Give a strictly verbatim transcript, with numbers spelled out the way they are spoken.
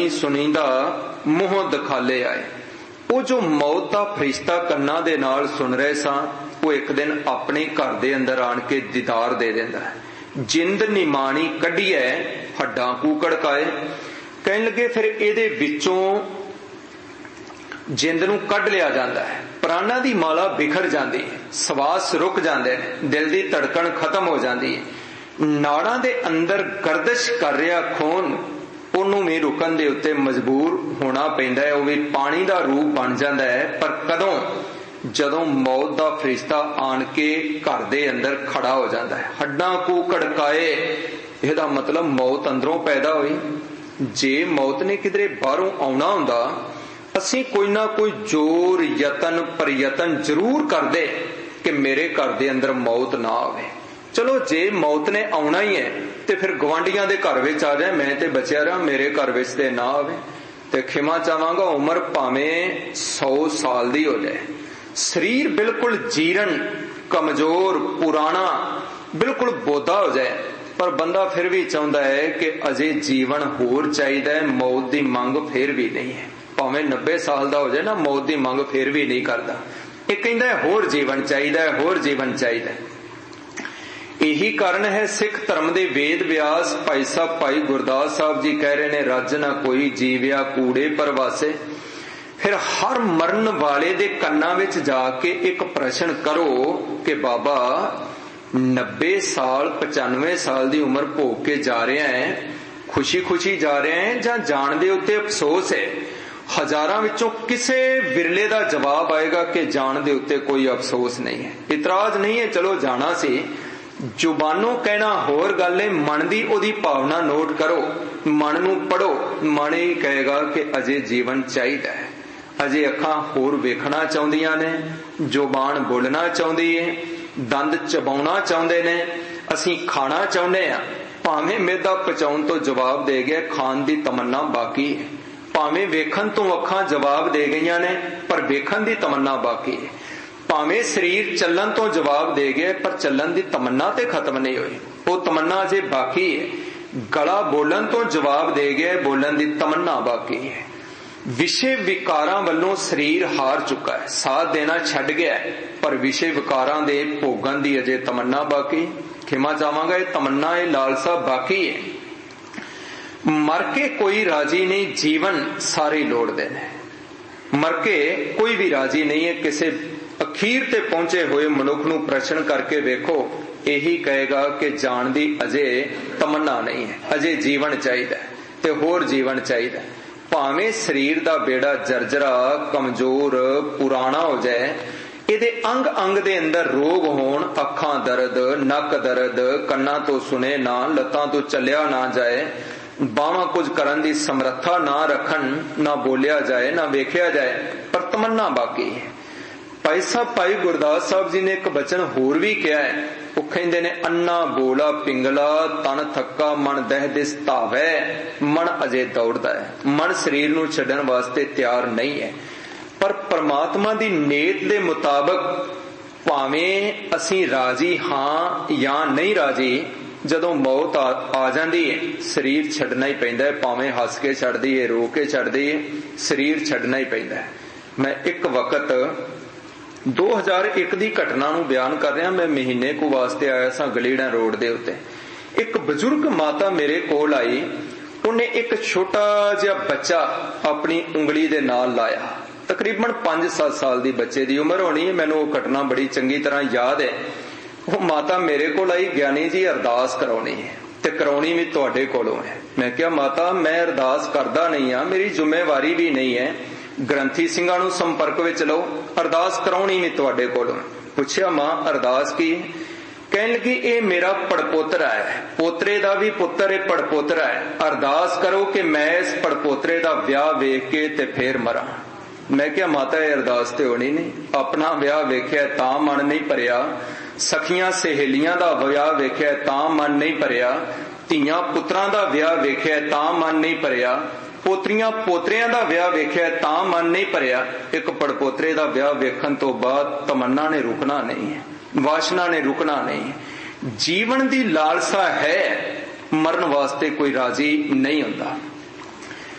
नहीं सुनींदा मूहों दखाले आए। वो जो मौत का फरिश्ता कन्ना दे नाल सुन रहे सा, वो एक दिन अपने घर दे अंदर आन के दीदार दे देंदा है। जिंद निमाणी कढ़ी है, हड्डां कूकड़ काए। कहन लगे फिर इहदे विचों जिंद नूं कढ लिया जाता है, प्राणां दी माला बिखर जाती है, सवास रुक जाते हैं, दिल की धड़कन खत्म हो जाती है, नाड़ां दे अंदर गर्दिश कर रहा खून उन्हों भी रुकन दे उत्ते मजबूर होना पैंदा है। वह भी पानी का रूप बन जाता है। पर कदों जदों मौत का फरिश्ता आन के घर दे अंदर खड़ा हो जाता है, हड्डां कूकड़ काए, इहदा मतलब मौत अंदरों पैदा हुई। जे मौत ने किधरे बाहरों आउणा हुंदा, असीं कोई ना कोई जोर यतन प्रयतन जरूर करदे कि मेरे घर दे अंदर मौत ना आवे। चलो जे मौत ने आउणा ही है ते फिर गवांढियां दे घर विच आ जाए, मैं ते बचिया रहा, मेरे घर विच ते ना आवे। ते खिमा चाहांगा उम्र भावें सौ साल दी हो जाए, शरीर बिल्कुल जीर्ण कमजोर पुराना बिल्कुल बोधा हो जाए, पर बंदा फिर भी चाहता है कि अजे जीवन होर चाहिए, मौत की मंग फिर भी नहीं है। भावें नब्बे साल का हो जाए ना, मौत की मंग फिर भी नहीं करता। एक कहता है होर जीवन चाहिए, होर जीवन चाहिए। यही कारण है सिख धर्म के वेद व्यास भाई साहब भाई गुरदास साहब जी कह रहे ने, रज ना कोई जीविया कूड़े परवासे। फिर हर मरन वाले दे कन्ना विच जाके एक प्रश्न करो कि बाबा नब्बे साल पचानवे साल की उम्र भोग के जा रहे हैं, खुशी खुशी जा रहे हैं जां जान दे उत्ते अफसोस है? हजारां विचों किसे विरले दा जवाब आएगा कि जान दे उत्ते कोई अफसोस नहीं है, इतराज नहीं है, चलो जाना सी। जुबानों कहना होर गल है, मन दी ओदी भावना नोट करो, मन नूं पढ़ो, मन ही कहेगा कि अजे जीवन चाहिए है, अजे अखां होर वेखना चाहुंदियां ने, जुबान बोलना चाहुंदी है, दंद चबाउणा चाहुंदे ने, असीं खाना चाहुंदे आ। भावें मेदा पचाउण तो जवाब दे गए, खाण दी तमन्ना बाकी है। भावें वेखण तो अखां जवाब दे गईयां ने, पर वेखण दी तमन्ना बाकी है। भावें शरीर चलन तो जवाब दे गए, पर चलन की तमन्ना ते खत्म नहीं हुई, वो तमन्ना अजे बाकी है। गला बोलन तो जवाब दे गए, बोलन की तमन्ना बाकी है। विषय विकारां वल्लों शरीर हार चुका है, साथ देना छड्ड गया है, पर विषय विकारां दे भोगन की अजे तमन्ना बाकी। खिमा चाहांगा, ये तमन्ना ये लालसा बाकी है। मर के कोई राजी नहीं, जीवन सारे लोड़दे ने। मर के कोई भी राजी नहीं है। किसी अखीर ते पहुंचे हुए मनुख नूं प्रश्न करके वेखो, यही कहेगा कि जान दी अजे तमन्ना नहीं है, अजे जीवन चाहिए ते होर जीवन चाहिए। भावें शरीर दा बेड़ा जर्जरा कमजोर पुराना हो जाए, इहदे अंग अंग दे अंदर रोग होण, अखां दर्द, नक दर्द, कन्ना तो सुने ना, लत्तां तो चलिया ना जाए, बावां कुछ करन दी समर्था ना रखन, ना बोलिया जाए ना वेखिया जाए, पर तमन्ना बाकी है। भाई साहब भाई गुरदास साहब जी ने एक वचन होर भी किया है, वो कहंदे ने, अन्ना बोला पिंगला तन थक्का मन दह दिस धावै, मन अजे दौड़दा है। मन शरीर नूं छड्डण वास्ते तैयार नहीं है, पर परमात्मा दी नेत दे मुताबिक भावें असीं राजी हां या नहीं राजी, जदों मौत आ, आ जाती है शरीर छड्डना ही पैंदा है। भावें हस के छड्डदी है, रो के छड्डदी है, शरीर छड्डना ही पैंदा है। मैं एक वक्त दो हज़ार एक की घटना नूं बयान कर रहा। मैं महीने को वास्ते आया सा गलीड़ा रोड दे उत्ते। एक बजुर्ग माता मेरे कोल आई, उन्हें एक छोटा जिहा बच्चा अपनी उंगली दे नाल लाया, तकरीबन पांच सत्त साल की बच्चे की उम्र होनी है। मैनूं वो घटना बड़ी चंगी तरह याद है। वो माता मेरे कोल आई, ज्ञानी जी अरदास कराउणी है ते कराउणी भी तुहाडे कोलों है। मैं कहा माता मैं अरदास करदा नहीं आ, मेरी जिम्मेवारी भी नहीं है, ग्रंथी सिंघां नूं संपर्क विच लो, अरदास कराउणी भी तुहाडे कोलों। पुछया मां अरदास की? कहन लगी ये मेरा पड़पोतरा है, पोतरे दा भी पुत्र है, पड़पोतरा है, अरदास करो कि मैं इस पड़पोतरे दा ब्याह वेख के ते फिर मरा। मैं क्या माता ये अरदास ते होनी नहीं, अपना ब्याह वेख्या तां मन नहीं भरिया, सखियां सहेलियां दा ब्याह वेख्या तां मन नहीं भरिया, धीआं पुत्रां दा ब्याह वेख्या तां मन नहीं भरिया, पोतरियां पोतरियां दा ब्याह वेख्या तां मन नहीं भरिया। एक पड़पोतरे दा ब्याह वेखण तो बाद तमन्ना ने रुकना नहीं है, वासना ने रुकना नहीं है। जीवन दी लालसा है, मरण वास्ते कोई राजी नहीं होता।